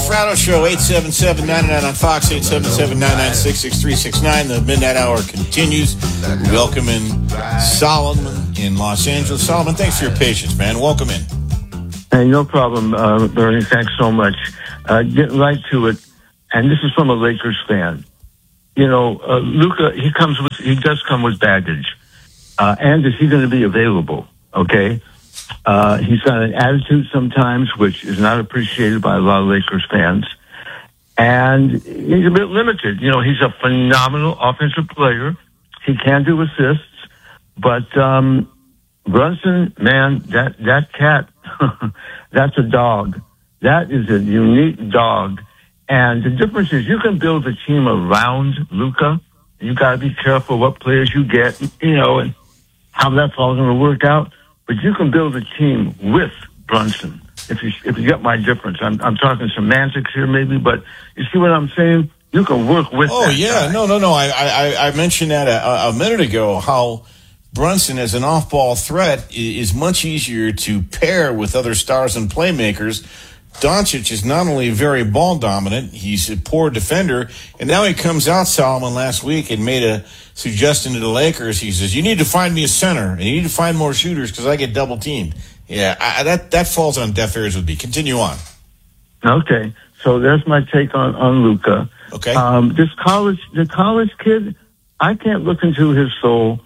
Fratto Show, 877-99 on Fox, 877-996-6369. The Midnight Hour continues. Welcome in Solomon in Los Angeles. Solomon, thanks for your patience, man. Welcome in. Hey, no problem, Bernie. Thanks so much. Getting right to it, and this is from a Lakers fan. You know, Luka, he does come with baggage. And is he going to be available? Okay. He's got an attitude sometimes, which is not appreciated by a lot of Lakers fans. And he's a bit limited. You know, he's a phenomenal offensive player. He can do assists. But Brunson, man, that cat, that's a dog. That is a unique dog. And the difference is you can build a team around Luka. You got to be careful what players you get, you know, and how that's all going to work out. But you can build a team with Brunson. If you get my difference, I'm talking semantics here maybe, but you see what I'm saying? You can work with. Oh that yeah, guy. no. I mentioned that a minute ago. How Brunson as an off-ball threat is much easier to pair with other stars and playmakers. Doncic is not only very ball dominant, he's a poor defender, and now he comes out, Solomon, last week and made a suggestion to the Lakers. He says, you need to find me a center, and you need to find more shooters because I get double teamed. Yeah, that falls on deaf ears with me. Continue on. Okay, so there's my take on Luka. Okay. The college kid, I can't look into his soul.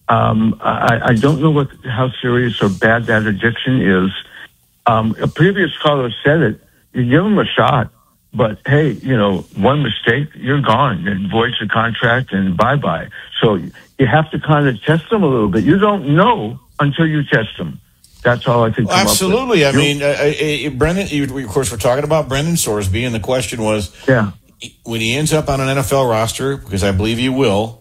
I don't know how serious or bad that addiction is. A previous caller said it. You give him a shot, but hey, you know, one mistake, you're gone. It voids your contract and bye-bye. So you have to kind of test them a little bit. You don't know until you test them. That's all I can come Absolutely. up with. I mean, Brendan, of course, we're talking about Brendan Sorsby, and the question was, when he ends up on an NFL roster, because I believe he will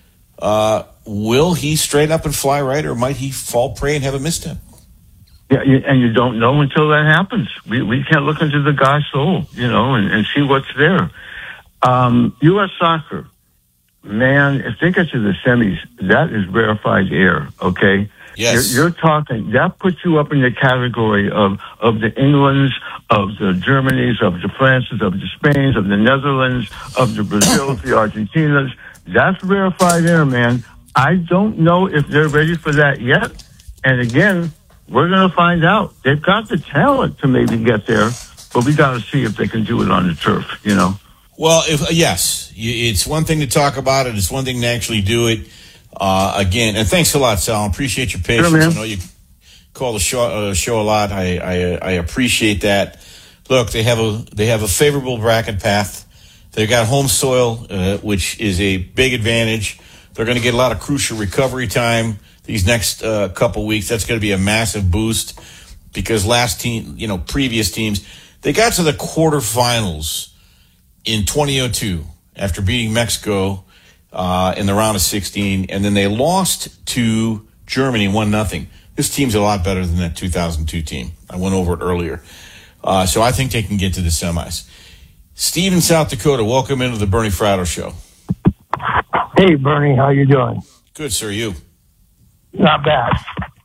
he straight up and fly right, or might he fall prey and have a misstep? Yeah, and you don't know until that happens. We can't look into the guy's soul, you know, and see what's there. U.S. soccer, man, if they get to the semis, that is rarefied air, okay? Yes. You're talking, that puts you up in the category of the Englands, of the Germanys, of the Frances, of the Spains, of the Netherlands, of the Brazils, the Argentinas. That's rarefied air, man. I don't know if they're ready for that yet. And again, we're going to find out. They've got the talent to maybe get there, but we got to see if they can do it on the turf, you know? Well, yes, it's one thing to talk about it. It's one thing to actually do it. Again, and thanks a lot, Sal. I appreciate your patience. Sure, man. I know you call the show a lot. I appreciate that. Look, they have a favorable bracket path. They've got home soil, which is a big advantage. They're going to get a lot of crucial recovery time these next couple weeks. That's going to be a massive boost because previous teams, they got to the quarterfinals in 2002 after beating Mexico in the round of 16, and then they lost to Germany 1-0. This team's a lot better than that 2002 team. I went over it earlier. So I think they can get to the semis. Steve in South Dakota, welcome into the Bernie Fratto Show. Hey, Bernie, how you doing? Good, sir. You? Not bad.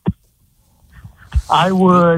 I'd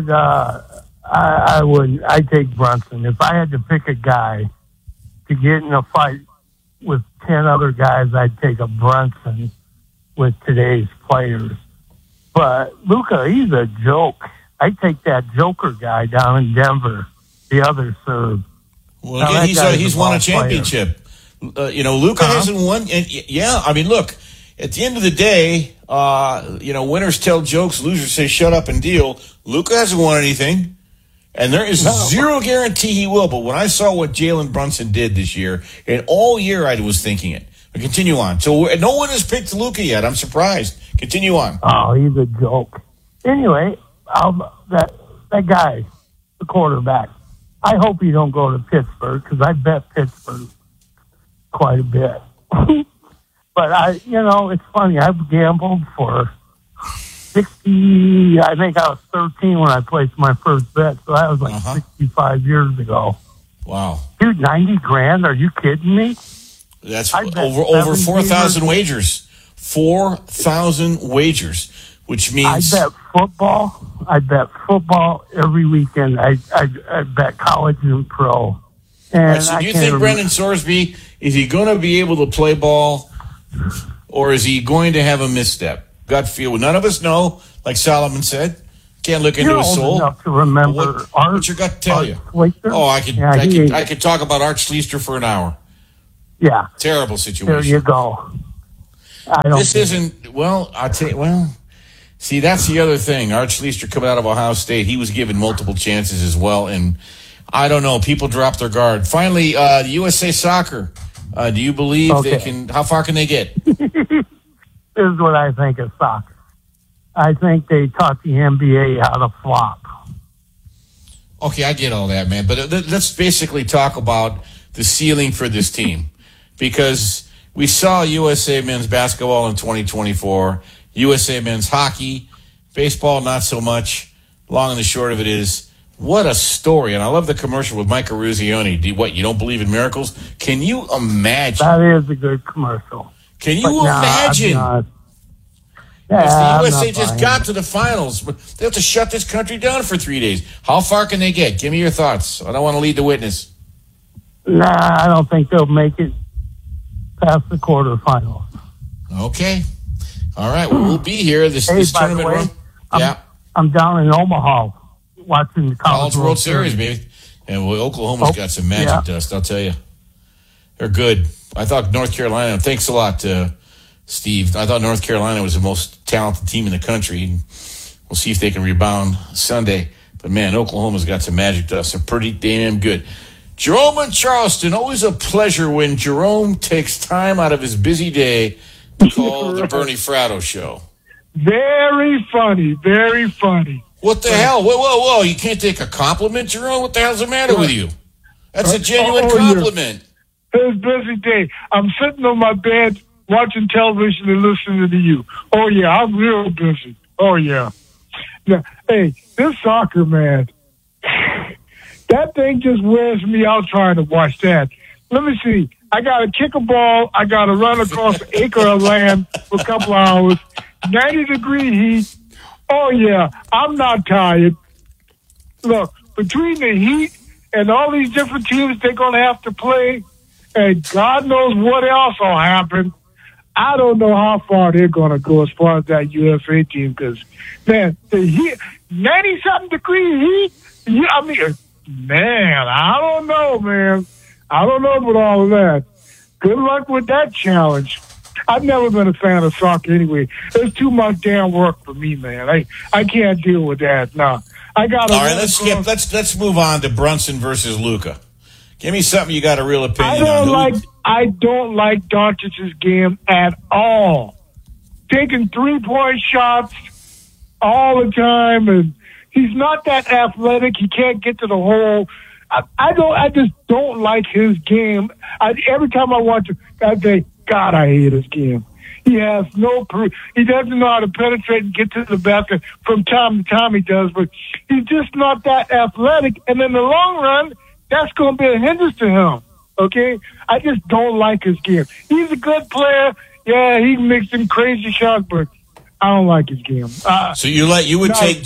take Brunson. If I had to pick a guy to get in a fight with 10 other guys, I'd take a Brunson with today's players. But Luka, he's a joke. I'd take that Joker guy down in Denver, the other Serb. Well, again, he's won a championship. Luka hasn't won. Yeah, I mean, look, at the end of the day, winners tell jokes, losers say shut up and deal. Luka hasn't won anything, and there is zero guarantee he will. But when I saw what Jalen Brunson did this year, and all year I was thinking it. But continue on. So no one has picked Luka yet. I'm surprised. Continue on. Oh, he's a joke. Anyway, that guy, the quarterback, I hope he don't go to Pittsburgh because I bet Pittsburgh quite a bit. But it's funny. I've gambled for 60. I think I was 13 when I placed my first bet, so that was like 65 years ago. Wow, dude, $90,000? Are you kidding me? That's over 4,000 wagers. 4,000 wagers, which means I bet football every weekend. I bet college and pro. And All right, so do you think Brendan Sorsby, is he going to be able to play ball, or is he going to have a misstep? Gut feel. None of us know, like Solomon said. Can't look into You're his old soul. enough to remember What's your gut tell you? Schweitzer? Oh, I could talk about Art Schlichter for an hour. Yeah. Terrible situation. There you go. This isn't, well, I'll tell you, well, see, that's the other thing. Art Schlichter coming out of Ohio State, he was given multiple chances as well, and I don't know, people dropped their guard. Finally, the USA Soccer, do you believe they can, how far can they get? This is what I think of soccer. I think they taught the NBA how to flop. Okay, I get all that, man, but let's basically talk about the ceiling for this team, because we saw USA men's basketball in 2024, USA men's hockey, baseball not so much. Long and the short of it is, what a story. And I love the commercial with Mike Eruzione. You don't believe in miracles? Can you imagine? That is a good commercial. Can you imagine? The USA just got to the finals. They have to shut this country down for 3 days. How far can they get? Give me your thoughts. I don't want to lead the witness. Nah, I don't think they'll make it past the quarterfinals. Okay. All right. Well, we'll be here. This tournament run. I'm down in Omaha watching the College World Series, baby. And Oklahoma's got some magic dust, I'll tell you. They're good. I thought North Carolina, thanks a lot, Steve. I thought North Carolina was the most talented team in the country. And we'll see if they can rebound Sunday. But, man, Oklahoma's got some magic dust. They're pretty damn good. Jerome in Charleston, always a pleasure when Jerome takes time out of his busy day to call the Bernie Fratto Show. Very funny, very funny. What the hell? Whoa. You can't take a compliment, Jerome? What the hell's the matter with you? That's a genuine compliment. Yeah. It was a busy day. I'm sitting on my bed watching television and listening to you. Oh, yeah, I'm real busy. Oh, yeah. Now, hey, this soccer, man, that thing just wears me out trying to watch that. Let me see. I got to kick a ball. I got to run across an acre of land for a couple hours. 90-degree heat. Oh, yeah, I'm not tired. Look, between the heat and all these different teams they're going to have to play, and God knows what else will happen, I don't know how far they're going to go as far as that USA team, because, man, the heat, 90-something degree heat, I mean, man, I don't know, man. I don't know about all of that. Good luck with that challenge. I've never been a fan of soccer anyway. It's too much damn work for me, man. I can't deal with that. No, I got. All right, let's skip. Let's move on to Brunson versus Luka. Give me something you got a real opinion on. I don't like Doncic's game at all. Taking 3-point shots all the time, and he's not that athletic. He can't get to the hole. I just don't like his game. Every time I watch him, I say, God, I hate his game. He has no proof. He doesn't know how to penetrate and get to the basket. From time to time he does, but he's just not that athletic. And in the long run, that's going to be a hindrance to him. Okay? I just don't like his game. He's a good player. Yeah, he makes some crazy shots, but I don't like his game. So you would take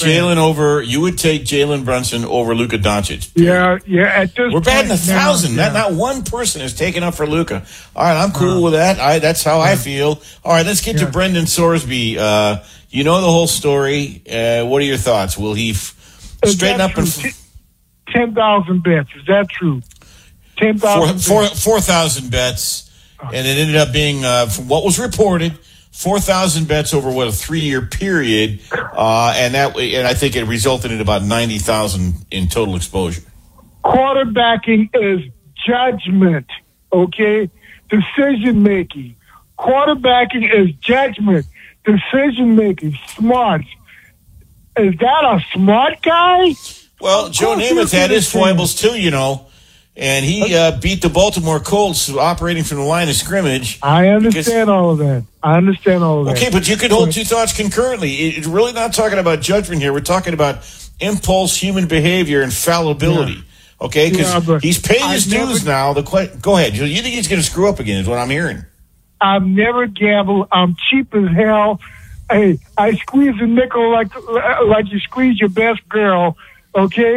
Jalen Brunson over Luka Doncic. Yeah. At this we're batting 1,000. Not one person is taken up for Luka. All right, I'm cool with that. That's how I feel. All right, let's get to Brendan Sorsby. You know the whole story. What are your thoughts? Will he straighten up and 10,000 bets? Is that true? 10,000. 4,000 bets, and it ended up being from what was reported. 4,000 bets over a 3-year period, and I think it resulted in about 90,000 in total exposure. Quarterbacking is judgment, okay? Decision making. Quarterbacking is judgment. Decision making. Smart. Is that a smart guy? Well, Joe Namath had his foibles too, you know. And he beat the Baltimore Colts operating from the line of scrimmage. I understand all of that. Okay, but you could hold two thoughts concurrently. It's really not talking about judgment here. We're talking about impulse, human behavior, and fallibility. Yeah. Okay, because he's paying his dues now. Go ahead. You think he's going to screw up again is what I'm hearing. I've never gambled. I'm cheap as hell. Hey, I squeeze a nickel like you squeeze your best girl, okay?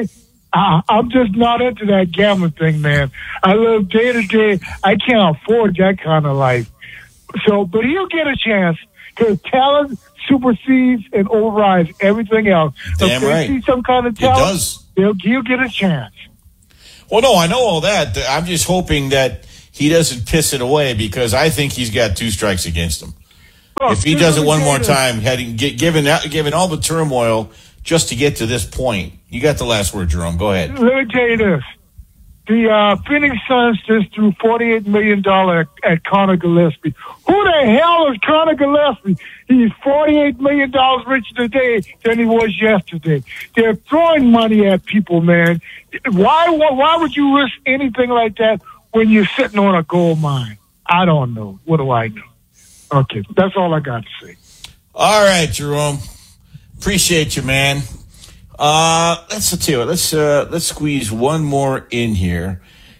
I'm just not into that gambling thing, man. I live day to day. I can't afford that kind of life. So, but he'll get a chance because talent supersedes and overrides everything else. Damn if right. they see some kind of It talent, does. he'll get a chance. Well, no, I know all that. I'm just hoping that he doesn't piss it away because I think he's got 2 strikes against him. Look, If he does it one more time, given all the turmoil just to get to this point, you got the last word, Jerome. Go ahead. Let me tell you this. The Phoenix Suns just threw $48 million at Connor Gillespie. Who the hell is Connor Gillespie? He's $48 million richer today than he was yesterday. They're throwing money at people, man. Why would you risk anything like that when you're sitting on a gold mine? I don't know. What do I know? Okay, that's all I got to say. All right, Jerome. Appreciate you, man. Let's squeeze one more in here.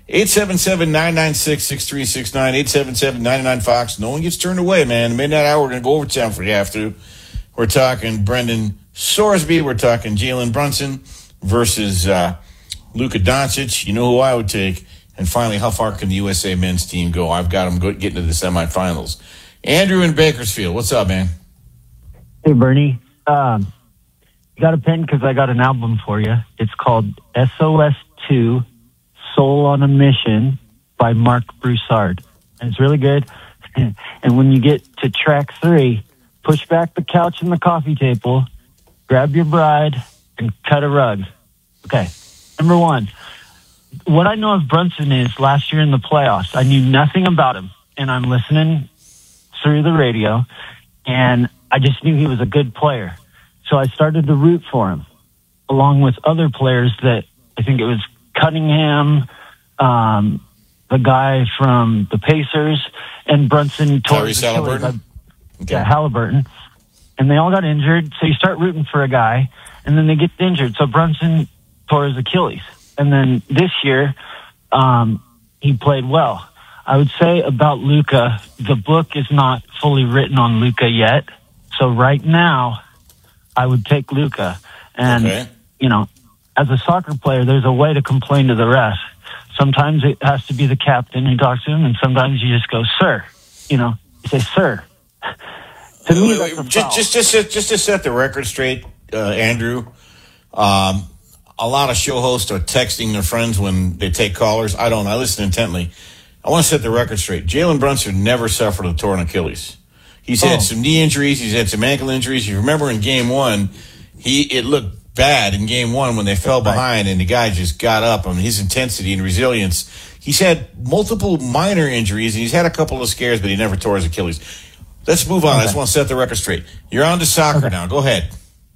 877-996-6369, 877-99-FOX. No one gets turned away, man. Midnight hour, we're going to go overtime if we have to. We're talking Brendan Sorsby. We're talking Jalen Brunson versus Luka Doncic. You know who I would take. And finally, how far can the USA men's team go? I've got them getting to the semifinals. Andrew in Bakersfield. What's up, man? Hey, Bernie. You got a pen? Because I got an album for you. It's called SOS2, Soul on a Mission by Mark Broussard. And it's really good. And when you get to track 3, push back the couch and the coffee table, grab your bride, and cut a rug. Okay. Number 1. What I know of Brunson is last year in the playoffs, I knew nothing about him. And I'm listening through the radio, and I just knew he was a good player. So I started to root for him, along with other players that I think it was Cunningham, the guy from the Pacers, and Brunson tore his Achilles. Halliburton? Okay. Yeah, Halliburton. And they all got injured, so you start rooting for a guy, and then they get injured. So Brunson tore his Achilles. And then this year, he played well. I would say about Luka, the book is not fully written on Luka yet. So right now, I would take Luka. And, you know, as a soccer player, there's a way to complain to the ref. Sometimes it has to be the captain who talks to him, and sometimes you just go, sir. You know, you say, sir. To me, that's a foul. Just to set the record straight, Andrew, a lot of show hosts are texting their friends when they take callers. I don't. I listen intently. I want to set the record straight. Jalen Brunson never suffered a torn Achilles. He's had some knee injuries. He's had some ankle injuries. You remember in Game 1, it looked bad in Game 1 when they fell behind and the guy just got up. I mean, his intensity and resilience. He's had multiple minor injuries, and he's had a couple of scares, but he never tore his Achilles. Let's move on. I just want to set the record straight. You're on to soccer now. Go ahead.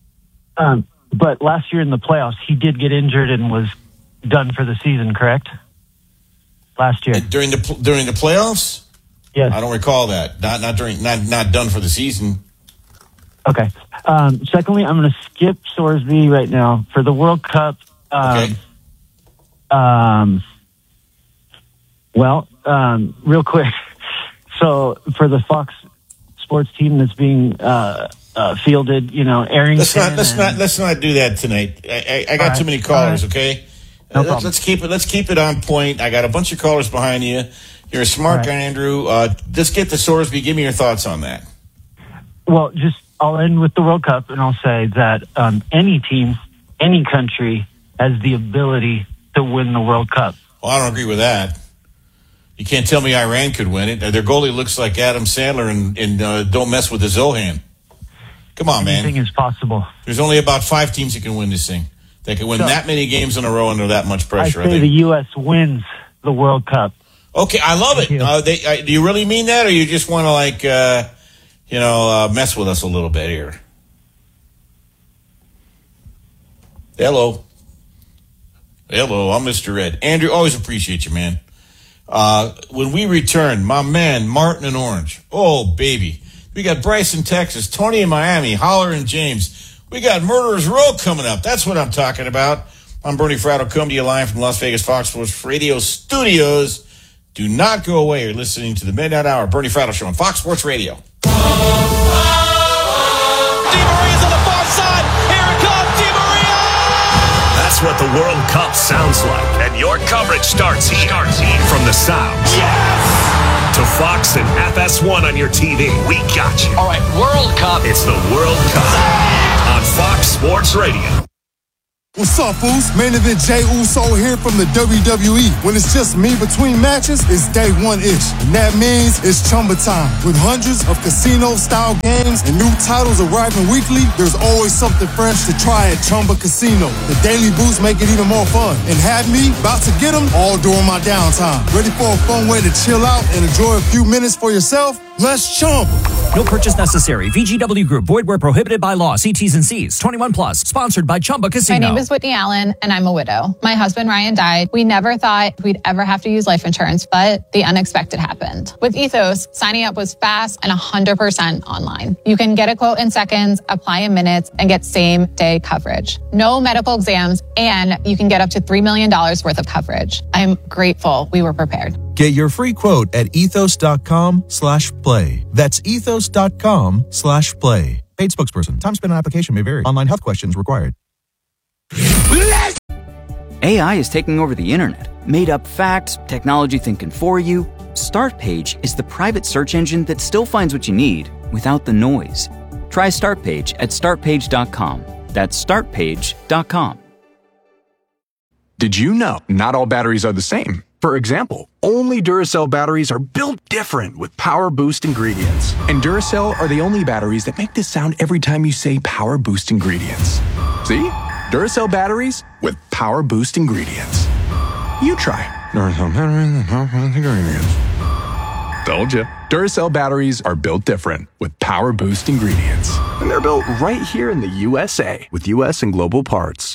But last year in the playoffs, he did get injured and was done for the season, correct? Last year. During the playoffs? Yes. I don't recall that. Not done for the season. Okay. Secondly, I'm going to skip Sorsby right now for the World Cup. Okay. Real quick. So for the Fox Sports team that's being fielded, you know, Arrington. Let's not do that tonight. I got too many callers. Okay. No problem. Let's keep it on point. I got a bunch of callers behind you. You're a smart guy, Andrew. Let's get to Sorsby. Give me your thoughts on that. Well, I'll end with the World Cup, and I'll say that any team, any country has the ability to win the World Cup. Well, I don't agree with that. You can't tell me Iran could win it. Their goalie looks like Adam Sandler and don't mess with the Zohan. Come on, man. Anything is possible. There's only about 5 teams that can win this thing. They can win that many games in a row under that much pressure. I say the U.S. wins the World Cup. Okay, I love it. Do you really mean that, or you just want to mess with us a little bit here? Hello, I'm Mr. Ed. Andrew, always appreciate you, man. When we return, my man Martin in Orange. Oh, baby. We got Bryce in Texas, Tony in Miami, Holler and James. We got Murderers Row coming up. That's what I'm talking about. I'm Bernie Fratto, coming to you live from Las Vegas Fox Sports Radio Studios. Do not go away. You're listening to the Midnight Hour, Bernie Fratto Show on Fox Sports Radio. Di Maria's on the far side. Here it comes, Di Maria! That's That's what the World Cup sounds like. And your coverage starts here. From the sound. Yes! To Fox and FS1 on your TV. We got you. All right, World Cup. It's the World Cup on Fox Sports Radio. What's up, fools? Main event Jey Uso here from the WWE. When it's just me between matches, it's day one-ish. And that means it's Chumba time. With hundreds of casino-style games and new titles arriving weekly, there's always something fresh to try at Chumba Casino. The daily boosts make it even more fun. And have me about to get them all during my downtime. Ready for a fun way to chill out and enjoy a few minutes for yourself? Let's Chumba. No purchase necessary. VGW Group. Void where prohibited by law. See T's and C's. 21 plus. Sponsored by Chumba Casino. My name is Whitney Allen, and I'm a widow. My husband, Ryan, died. We never thought we'd ever have to use life insurance, but the unexpected happened. With Ethos, signing up was fast and 100% online. You can get a quote in seconds, apply in minutes, and get same-day coverage. No medical exams, and you can get up to $3 million worth of coverage. I'm grateful we were prepared. Get your free quote at ethos.com/play. That's ethos.com/play. Paid spokesperson. Time spent on application may vary. Online health questions required. AI is taking over the internet. Made up facts, technology thinking for you. Startpage is the private search engine that still finds what you need without the noise. Try Startpage at startpage.com. That's startpage.com. Did you know not all batteries are the same? For example, only Duracell batteries are built different with Power Boost ingredients. And Duracell are the only batteries that make this sound every time you say Power Boost ingredients. See? Duracell batteries with Power Boost ingredients. You try. Duracell batteries with Power Boost ingredients. Told you. Duracell batteries are built different with Power Boost ingredients. And they're built right here in the USA with US and global parts.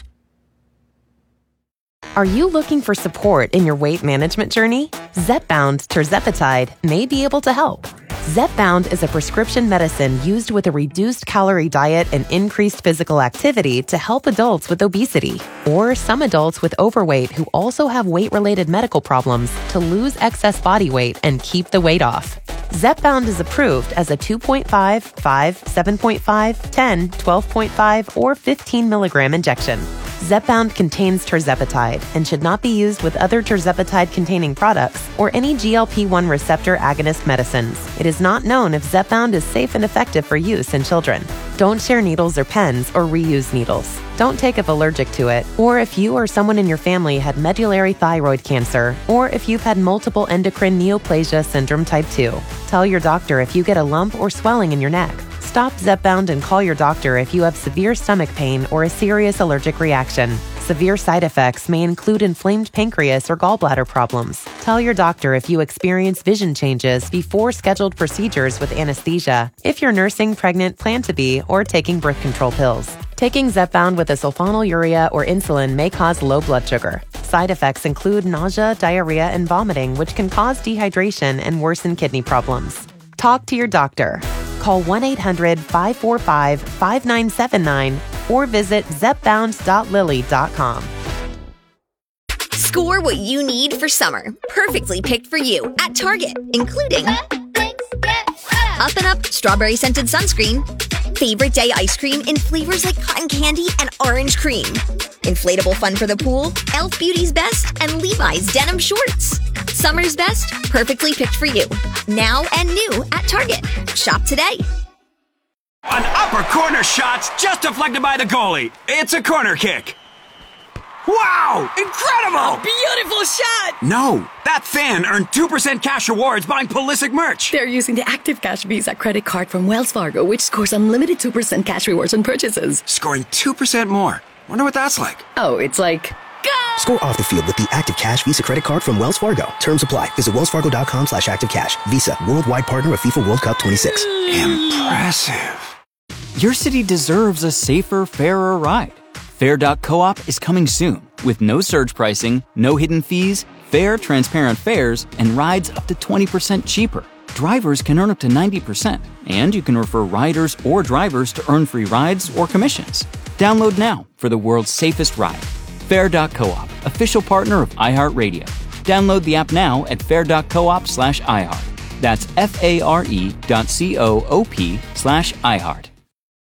Are you looking for support in your weight management journey? Zepbound tirzepatide may be able to help. Zepbound is a prescription medicine used with a reduced calorie diet and increased physical activity to help adults with obesity or some adults with overweight who also have weight-related medical problems to lose excess body weight and keep the weight off. Zepbound is approved as a 2.5, 5, 7.5, 10, 12.5, or 15 milligram injection. Zepbound contains tirzepatide and should not be used with other tirzepatide-containing products or any GLP-1 receptor agonist medicines. It is not known if Zepbound is safe and effective for use in children. Don't share needles or pens or reuse needles. Don't take if allergic to it, or if you or someone in your family had medullary thyroid cancer, or if you've had multiple endocrine neoplasia syndrome type 2. Tell your doctor if you get a lump or swelling in your neck. Stop Zepbound and call your doctor if you have severe stomach pain or a serious allergic reaction. Severe side effects may include inflamed pancreas or gallbladder problems. Tell your doctor if you experience vision changes before scheduled procedures with anesthesia, if you're nursing, pregnant, plan to be, or taking birth control pills. Taking Zepbound with a sulfonylurea or insulin may cause low blood sugar. Side effects include nausea, diarrhea, and vomiting, which can cause dehydration and worsen kidney problems. Talk to your doctor. Call 1-800-545-5979 or visit zepbound.lily.com. Score what you need for summer. Perfectly picked for you at Target, including Up and Up strawberry scented sunscreen, favorite day ice cream in flavors like cotton candy and orange cream, inflatable fun for the pool, Elf Beauty's Best, and Levi's denim shorts. Summer's best, perfectly picked for you. Now and new at Target. Shop today. An upper corner shot's just deflected by the goalie. It's a corner kick. Wow! Incredible! A beautiful shot! No, that fan earned 2% cash rewards buying Pulisic merch. They're using the Active Cash Visa credit card from Wells Fargo, which scores unlimited 2% cash rewards on purchases. Scoring 2% more. Wonder what that's like. Oh, it's like... Go! Score off the field with the Active Cash Visa credit card from Wells Fargo. Terms apply. Visit wellsfargo.com/activecash. Visa, worldwide partner of FIFA World Cup 26. Impressive. Your city deserves a safer, fairer ride. Fair.coop is coming soon with no surge pricing, no hidden fees, fair, transparent fares, and rides up to 20% cheaper. Drivers can earn up to 90%, and you can refer riders or drivers to earn free rides or commissions. Download now for the world's safest ride. Fair.coop, official partner of iHeartRadio. Download the app now at fair.coop/iHeart. That's FARE.coop/iHeart.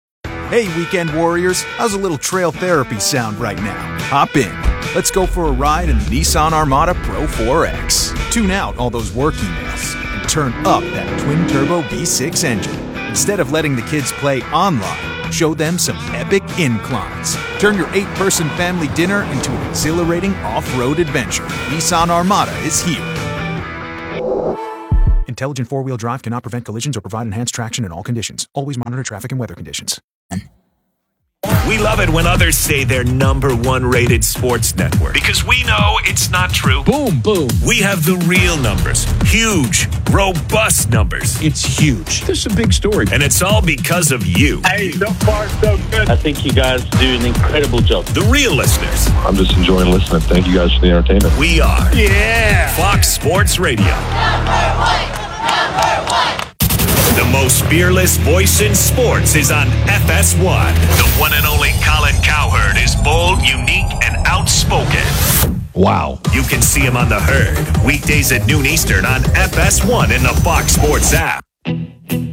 Hey, weekend warriors, how's a little trail therapy sound right now? Hop in. Let's go for a ride in the Nissan Armada Pro 4X. Tune out all those work emails and turn up that twin-turbo V6 engine. Instead of letting the kids play online, show them some epic inclines. Turn your 8-person family dinner into an exhilarating off-road adventure. Nissan Armada is here. Intelligent four-wheel drive cannot prevent collisions or provide enhanced traction in all conditions. Always monitor traffic and weather conditions. We love it when others say they're #1 rated sports network because we know it's not true. Boom, boom. We have the real numbers. Huge, robust numbers. It's huge. This is a big story. And it's all because of you. Hey, so far, so good. I think you guys do an incredible job. The real listeners. I'm just enjoying listening. Thank you guys for the entertainment. We are. Yeah. Fox Sports Radio. The most fearless voice in sports is on FS1. The one and only Colin Cowherd is bold, unique, and outspoken. Wow. You can see him on The Herd, weekdays at noon Eastern on FS1 in the Fox Sports app.